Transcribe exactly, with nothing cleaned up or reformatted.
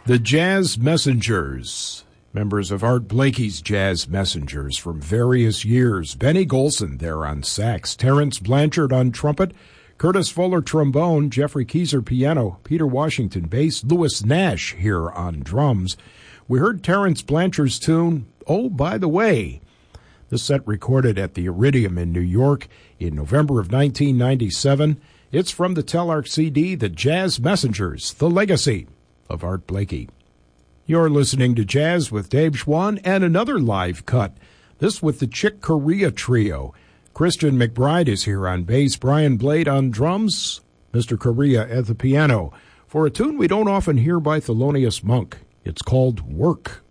The Jazz Messengers, members of Art Blakey's Jazz Messengers from various years. Benny Golson there on sax, Terrence Blanchard on trumpet, Curtis Fuller trombone, Jeffrey Keyser piano, Peter Washington bass, Louis Nash here on drums. We heard Terrence Blanchard's tune, Oh, By the Way. This set recorded at the Iridium in New York in November of nineteen ninety-seven. It's from the Telarc C D, The Jazz Messengers, The Legacy of Art Blakey. You're listening to Jazz with Dave Schwann and another live cut, this with the Chick Corea Trio. Christian McBride is here on bass, Brian Blade on drums, Mister Corea at the piano, for a tune we don't often hear by Thelonious Monk. It's called Work.